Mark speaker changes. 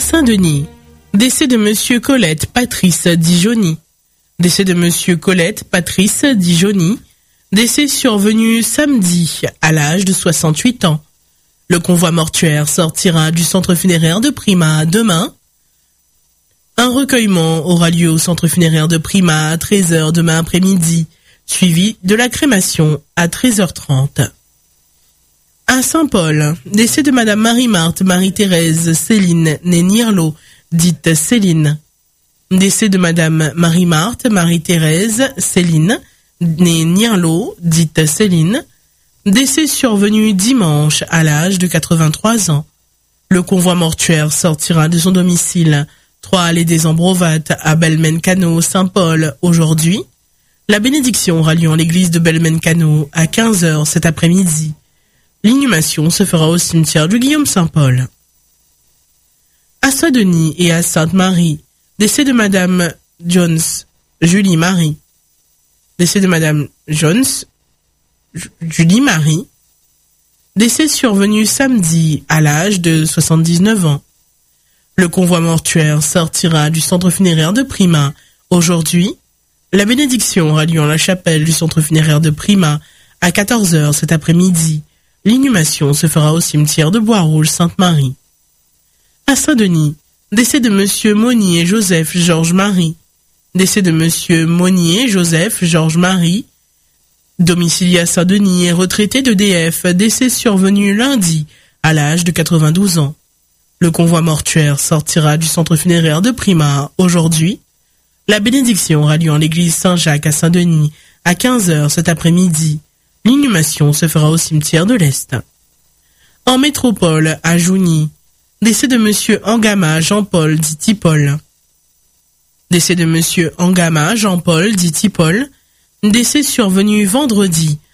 Speaker 1: Saint-Denis, décès de Monsieur Colette Patrice Dijoni. Décès de Monsieur Colette Patrice Dijoni. Décès survenu samedi à l'âge de 68 ans. Le convoi mortuaire sortira du centre funéraire de Prima demain. Un recueillement aura lieu au centre funéraire de Prima à 13h demain après-midi, suivi de la crémation à 13h30. À Saint-Paul, décès de Madame Marie-Marthe Marie-Thérèse Céline née Nirlo, dite Céline. Décès de Madame Marie-Marthe Marie-Thérèse Céline née Nirlo, dite Céline. Décès survenu dimanche à l'âge de 83 ans. Le convoi mortuaire sortira de son domicile 3 allée des Ambrovates à Belmencano, Saint-Paul, aujourd'hui. La bénédiction aura lieu en l'église de Belmencano à 15h cet après-midi. L'inhumation se fera au cimetière du Guillaume-Saint-Paul. À Saint-Denis et à Sainte-Marie, décès de Madame Jones, Julie Marie. Décès de Madame Jones, Julie Marie. Décès survenu samedi à l'âge de 79 ans. Le convoi mortuaire sortira du centre funéraire de Prima aujourd'hui. La bénédiction aura lieu en la chapelle du centre funéraire de Prima à 14h cet après-midi. L'inhumation se fera au cimetière de Bois-Rouge-Sainte-Marie. À Saint-Denis, décès de Monsieur Monnier Joseph Georges-Marie. Décès de Monsieur Monnier Joseph Georges-Marie. Domicilié à Saint-Denis et retraité d'EDF, décès survenu lundi à l'âge de 92 ans. Le convoi mortuaire sortira du centre funéraire de Prima aujourd'hui. La bénédiction aura lieu en l'église Saint-Jacques à Saint-Denis à 15h cet après-midi. L'inhumation se fera au cimetière de l'Est. En métropole, à Jougny, décès de Monsieur Angama Jean-Paul dit Tipol. Décès de Monsieur Angama Jean-Paul dit Tipol. Décès survenu vendredi